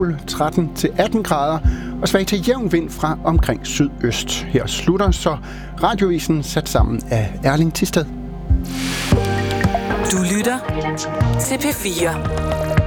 13-18 grader og svag til jævn vind fra omkring sydøst. Her slutter så radiovisen sat sammen af Erling Thisted. Du lytter til P4.